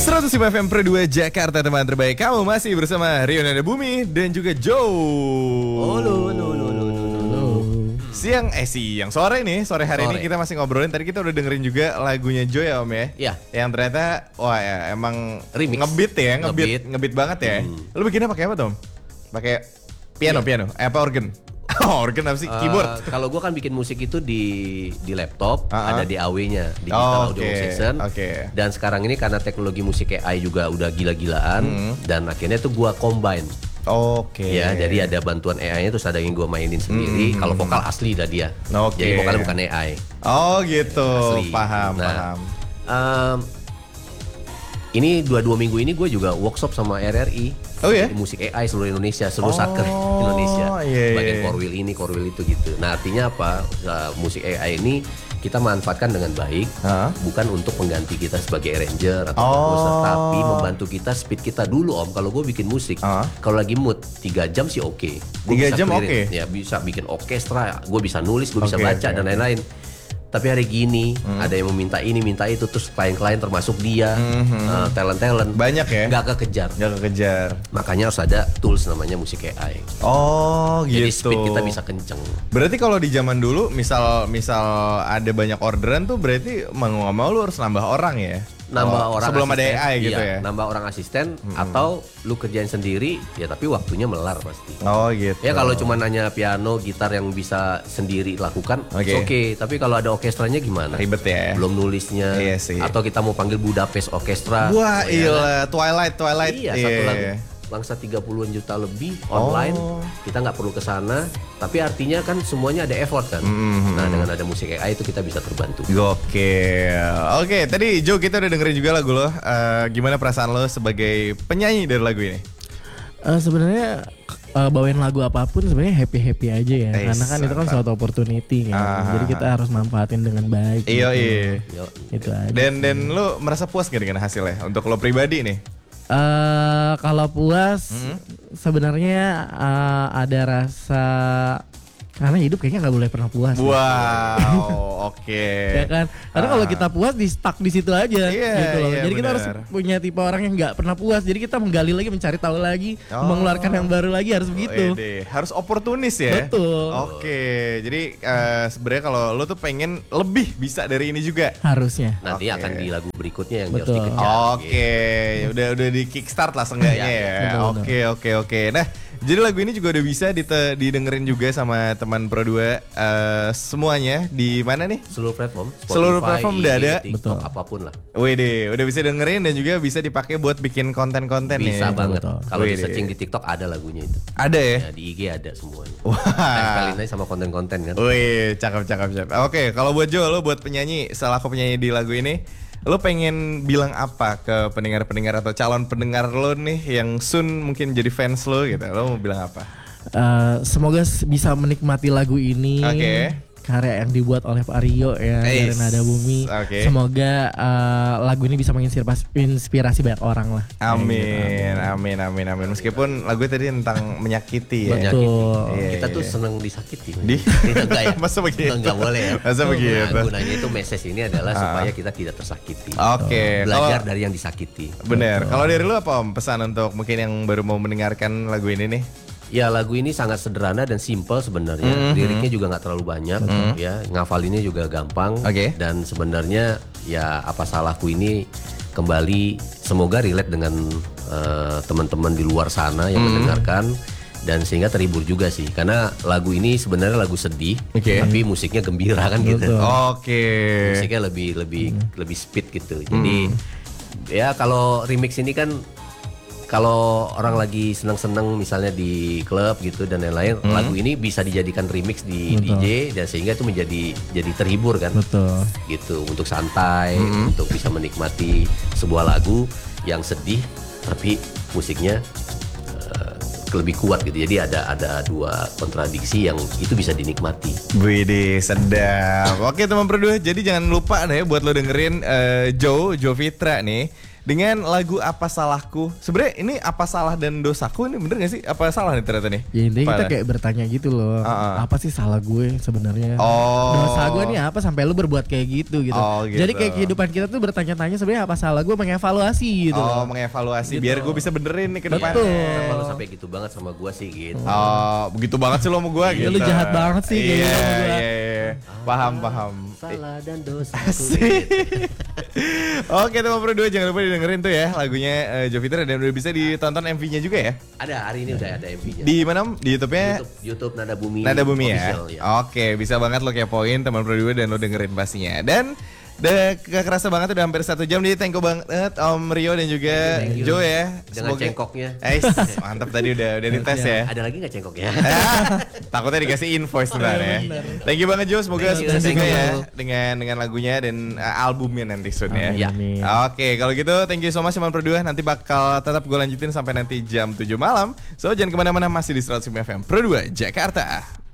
105 FM Pro 2 Jakarta, teman terbaik. Kamu masih bersama Rio Nada Bumi dan juga Joe. Halo. Siang sore nih, sore hari ini kita masih ngobrolin. Tadi kita udah dengerin juga lagunya Joe ya Om ya. Iya. Yang ternyata wah ya emang Remix. ngebeat banget ya. Lu bikinnya pakai apa Tom? Pakai piano. Apa organ? Organ apa sih? Keyboard. Kalau gue kan bikin musik itu di laptop, ada DAW-nya, digital audio session. Dan sekarang ini karena teknologi musik AI juga udah gila-gilaan, dan akhirnya tuh gue combine. Ya, jadi ada bantuan AI-nya, terus ada yang gue mainin sendiri. Kalau vokal asli dah dia. Jadi vokalnya bukan AI. Oh gitu. Asli. Paham. Ini 2 minggu ini gue juga workshop sama RRI. Oh ya? Musik AI seluruh Indonesia, seluruh satker Indonesia. Bagian core wheel ini, core wheel itu gitu. Nah, artinya apa? Musik AI ini kita manfaatkan dengan baik, bukan untuk mengganti kita sebagai arranger atau composer, tapi membantu kita speed kita dulu Om. Kalau gue bikin musik, kalau lagi mood 3 jam sih oke. 3 jam oke? Ya bisa bikin orkestra, gue bisa nulis, gue bisa baca dan lain-lain. Tapi hari gini ada yang meminta ini, minta itu, terus klien-klien termasuk dia, talent-talent banyak ya, nggak kekejar. Makanya harus ada tools namanya musik AI. Oh gitu. Jadi speed kita bisa kenceng. Berarti kalau di zaman dulu, misal ada banyak orderan tuh, berarti mau nggak mau lu harus nambah orang ya? Nambah orang sebelum asisten, ada AI gitu ya? Nambah orang asisten atau lu kerjain sendiri ya, tapi waktunya melar pasti. Oh gitu. Ya kalau cuma nanya piano, gitar yang bisa sendiri lakukan, oke. Tapi kalau ada orkestranya gimana? Ribet ya. Belum nulisnya. Iya sih. Atau kita mau panggil Budapest Orkestra. Wah iya, Twilight. Iya, satu lagu bangsa 30-an juta lebih online. Kita nggak perlu ke sana, tapi artinya kan semuanya ada effort kan. Nah, dengan ada musik AI itu kita bisa terbantu. Oke, tadi Joe kita udah dengerin juga lagu lo. Gimana perasaan lo sebagai penyanyi dari lagu ini? Sebenarnya bawain lagu apapun sebenarnya happy aja ya, karena kan itu kan suatu opportunity kan. Jadi kita harus manfaatin dengan baik. Iya. Itu aja. Dan lo merasa puas gak dengan hasilnya untuk lo pribadi nih? Kalau puas sebenarnya ada rasa, karena hidup kayaknya nggak boleh pernah puas. Wow, oke. Ya kan, karena kalau kita puas di stuck di situ aja, gitu loh. Jadi kita harus punya tipe orang yang nggak pernah puas. Jadi kita menggali lagi, mencari tahu lagi, mengeluarkan yang baru lagi, harus begitu. Harus oportunis ya. Betul. Oke, jadi sebenarnya kalau lo tuh pengen lebih bisa dari ini juga. Harusnya. Nanti akan di lagu berikutnya yang harus Betul. dikejar. Oke, udah di kickstart lah seenggaknya ya. Oke. Nah, jadi lagu ini juga udah bisa didengerin juga sama teman Pro 2 semuanya di mana nih? Seluruh platform. Seluruh platform udah ada. TikTok, apapun lah. Wede, udah bisa dengerin dan juga bisa dipakai buat bikin konten-konten nih. Bisa banget. Kalau di searching di TikTok ada lagunya itu. Ada ya? Ya, di IG ada semuanya. Wah. Tempelin aja sama konten-konten kan. Wih, cakep. Oke, kalau buat Joe, lo buat penyanyi, selaku penyanyi di lagu ini, lo pengen bilang apa ke pendengar-pendengar atau calon pendengar lo nih yang soon mungkin jadi fans lo gitu? Lo mau bilang apa? Semoga bisa menikmati lagu ini. Karya yang dibuat oleh Pak Rio ya, dari Nada Bumi. Semoga lagu ini bisa menginspirasi banyak orang lah. Amin. Meskipun lagu tadi tentang menyakiti ya. Kita tuh seneng disakiti. Enggak ya? Masa begitu? Enggak boleh ya. Masa begitu? Nah, gunanya itu message ini adalah supaya kita tidak tersakiti. Belajar Belajar dari yang disakiti. Bener. Kalau dari lu apa Om pesan untuk mungkin yang baru mau mendengarkan lagu ini nih? Ya, lagu ini sangat sederhana dan simple sebenarnya. Liriknya juga nggak terlalu banyak, ya. Ngafalinnya juga gampang. Dan sebenarnya ya apa salahku ini kembali semoga relate dengan teman-teman di luar sana yang mendengarkan, dan sehingga terhibur juga sih. Karena lagu ini sebenarnya lagu sedih, tapi musiknya gembira kan gitu. Musiknya lebih speed gitu. Jadi ya kalau remix ini kan, kalau orang lagi seneng-seneng misalnya di klub gitu dan lain-lain, lagu ini bisa dijadikan remix di DJ, dan sehingga itu jadi terhibur kan. Gitu, untuk santai, untuk bisa menikmati sebuah lagu yang sedih tapi musiknya lebih kuat gitu. Jadi ada dua kontradiksi yang itu bisa dinikmati. Widih, sedap. Oke teman Pro 2, jadi jangan lupa nih buat lo dengerin Joe Fitra nih. dengan lagu Apa Salahku. Sebenarnya ini apa salah dan dosaku ini bener gak sih? Apa salah nih ternyata nih? Ya intinya kita kayak bertanya gitu loh. Apa sih salah gue sebenarnya? Dosa gue nih apa sampai lu berbuat kayak gitu. Gitu. Jadi kayak kehidupan kita tuh bertanya-tanya sebenarnya apa salah gue, mengevaluasi gitu. Mengevaluasi gitu. Biar gue bisa benerin nih ke depannya. Kenapa lu sampai gitu banget sama gue sih gitu. Begitu banget sih lo sama gue gitu. Lu jahat banget sih gitu sama gue. Paham. Salah dan dosa. Oke teman Pro 2, jangan lupa didengerin tuh ya lagunya Joviter, dan udah bisa ditonton MV-nya juga ya. Ada, hari ini udah ada MV-nya. Di mana? Di YouTube-nya? YouTube Nada Bumi. Nada Bumi ya. Ya. Oke, bisa banget lo kepoin teman Pro 2 dan lo dengerin pastinya. Dan udah kerasa banget udah hampir 1 jam. Jadi thank you banget Om Rio dan juga Joe ya. Dengan cengkoknya. Mantap tadi udah dites ya. Ada lagi gak cengkoknya? Takutnya dikasih invoice sebentar ya. Thank you banget Joe, semoga sukses juga ya dengan lagunya dan albumnya nanti soon ya. Oke, kalau gitu thank you so much teman Pro 2. Nanti bakal tetap gue lanjutin sampai nanti jam 7 malam. So jangan kemana-mana, masih di 105 FM Pro 2 Jakarta.